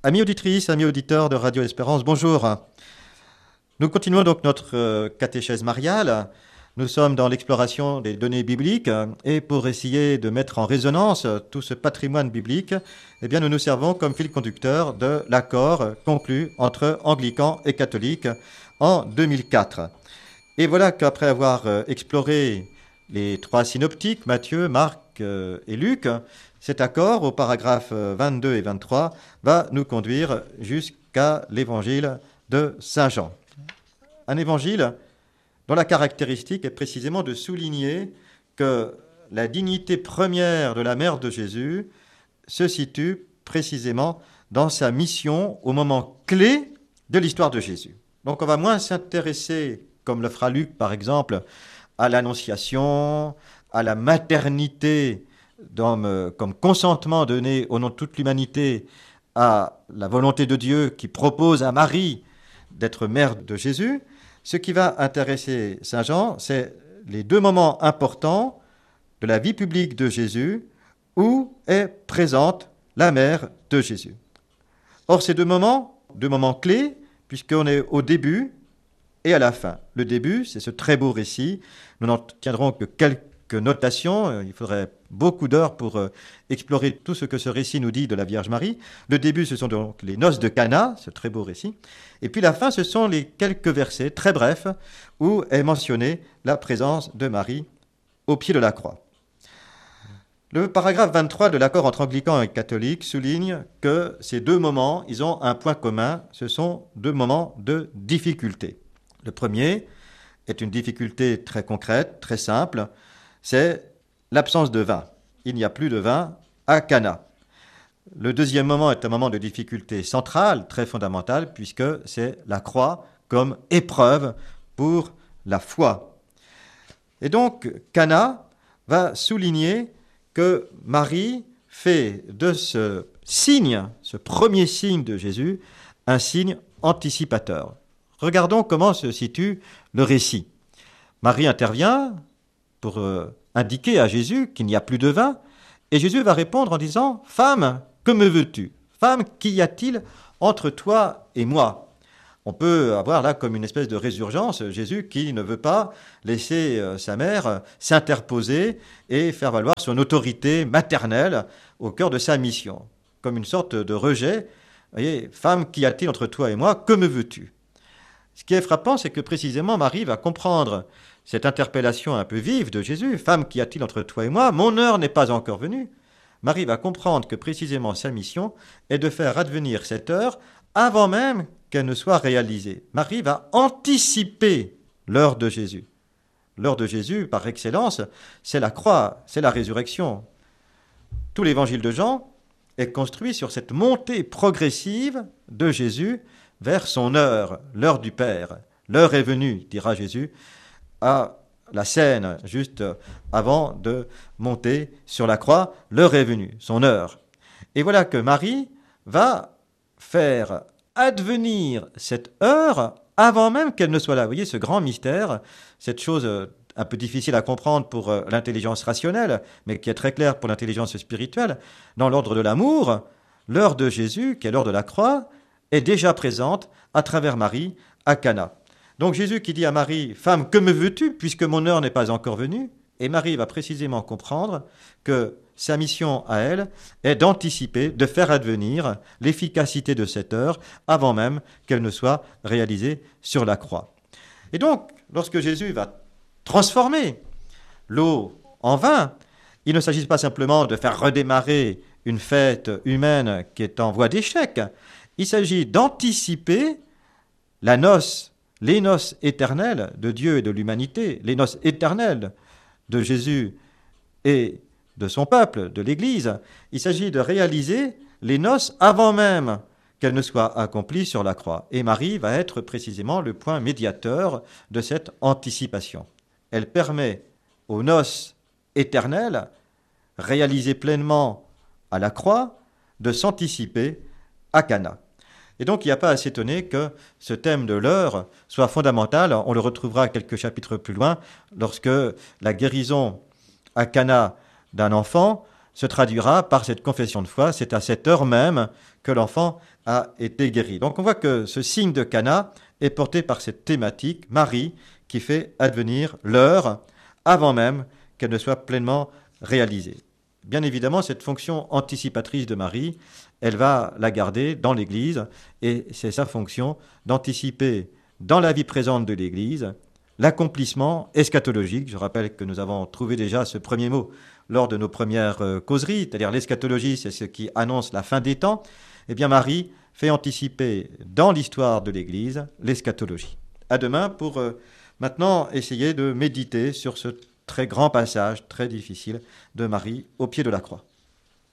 Amis auditrices, amis auditeurs de Radio Espérance, bonjour. Nous continuons donc notre catéchèse mariale. Nous sommes dans l'exploration des données bibliques et pour essayer de mettre en résonance tout ce patrimoine biblique, eh bien nous nous servons comme fil conducteur de l'accord conclu entre anglicans et catholiques en 2004. Et voilà qu'après avoir exploré les trois synoptiques, Matthieu, Marc et Luc, cet accord, au paragraphe 22 et 23, va nous conduire jusqu'à l'évangile de Saint Jean. Un évangile dont la caractéristique est précisément de souligner que la dignité première de la mère de Jésus se situe précisément dans sa mission au moment clé de l'histoire de Jésus. Donc on va moins s'intéresser, comme le fera Luc par exemple, à l'annonciation, à la maternité comme consentement donné au nom de toute l'humanité à la volonté de Dieu qui propose à Marie d'être mère de Jésus. Ce qui va intéresser Saint Jean, c'est les deux moments importants de la vie publique de Jésus où est présente la mère de Jésus. Or, ces deux moments clés, puisqu'on est au début et à la fin. Le début, c'est ce très beau récit. Nous n'en tiendrons que quelques notations. Il faudrait beaucoup d'heures pour explorer tout ce que ce récit nous dit de la Vierge Marie. Le début, ce sont donc les noces de Cana, ce très beau récit. Et puis la fin, ce sont les quelques versets très brefs où est mentionnée la présence de Marie au pied de la croix. Le paragraphe 23 de l'accord entre anglicans et catholiques souligne que ces deux moments, ils ont un point commun, ce sont deux moments de difficulté. Le premier est une difficulté très concrète, très simple, c'est l'absence de vin. Il n'y a plus de vin à Cana. Le deuxième moment est un moment de difficulté centrale, très fondamentale, puisque c'est la croix comme épreuve pour la foi. Et donc, Cana va souligner que Marie fait de ce signe, ce premier signe de Jésus, un signe anticipateur. Regardons comment se situe le récit. Marie intervient pour indiquer à Jésus qu'il n'y a plus de vin, et Jésus va répondre en disant « Femme, que me veux-tu ? Femme, qu'y a-t-il entre toi et moi ?» On peut avoir là comme une espèce de résurgence, Jésus qui ne veut pas laisser sa mère s'interposer et faire valoir son autorité maternelle au cœur de sa mission, comme une sorte de rejet. Vous voyez, « Femme, qu'y a-t-il entre toi et moi ? Que me veux-tu » Ce qui est frappant, c'est que précisément Marie va comprendre cette interpellation un peu vive de Jésus. « Femme, qu'y a-t-il entre toi et moi ? Mon heure n'est pas encore venue. » Marie va comprendre que précisément sa mission est de faire advenir cette heure avant même qu'elle ne soit réalisée. Marie va anticiper l'heure de Jésus. L'heure de Jésus, par excellence, c'est la croix, c'est la résurrection. Tout l'évangile de Jean est construit sur cette montée progressive de Jésus vers son heure, l'heure du Père. L'heure est venue, dira Jésus, à la scène, juste avant de monter sur la croix. L'heure est venue, son heure. Et voilà que Marie va faire advenir cette heure avant même qu'elle ne soit là. Vous voyez ce grand mystère, cette chose un peu difficile à comprendre pour l'intelligence rationnelle, mais qui est très claire pour l'intelligence spirituelle. Dans l'ordre de l'amour, l'heure de Jésus, qui est l'heure de la croix, est déjà présente à travers Marie à Cana. Donc Jésus qui dit à Marie « Femme, que me veux-tu, puisque mon heure n'est pas encore venue ?» Et Marie va précisément comprendre que sa mission à elle est d'anticiper, de faire advenir l'efficacité de cette heure avant même qu'elle ne soit réalisée sur la croix. Et donc, lorsque Jésus va transformer l'eau en vin, il ne s'agit pas simplement de faire redémarrer une fête humaine qui est en voie d'échec. Il s'agit d'anticiper la noce, les noces éternelles de Dieu et de l'humanité, les noces éternelles de Jésus et de son peuple, de l'Église. Il s'agit de réaliser les noces avant même qu'elles ne soient accomplies sur la croix. Et Marie va être précisément le point médiateur de cette anticipation. Elle permet aux noces éternelles, réalisées pleinement à la croix, de s'anticiper à Cana. Et donc, il n'y a pas à s'étonner que ce thème de l'heure soit fondamental. On le retrouvera quelques chapitres plus loin, lorsque la guérison à Cana d'un enfant se traduira par cette confession de foi. C'est à cette heure même que l'enfant a été guéri. Donc on voit que ce signe de Cana est porté par cette thématique, Marie, qui fait advenir l'heure avant même qu'elle ne soit pleinement réalisée. Bien évidemment, cette fonction anticipatrice de Marie, elle va la garder dans l'Église, et c'est sa fonction d'anticiper dans la vie présente de l'Église l'accomplissement eschatologique. Je rappelle que nous avons trouvé déjà ce premier mot lors de nos premières causeries, c'est-à-dire l'eschatologie, c'est ce qui annonce la fin des temps. Eh bien, Marie fait anticiper dans l'histoire de l'Église l'eschatologie. À demain pour maintenant essayer de méditer sur ce très grand passage, très difficile, de Marie au pied de la croix.